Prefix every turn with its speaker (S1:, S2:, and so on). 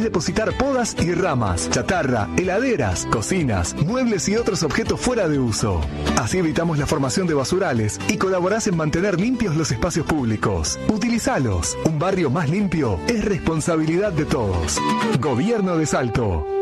S1: depositar podas y ramas, chatarra, heladeras, cocinas, muebles y otros objetos fuera de uso. Así evitamos la formación de basurales y colaborás en mantener limpios los espacios públicos. Utilizalos. Un barrio más limpio es responsabilidad de todos. Gobierno de Salto.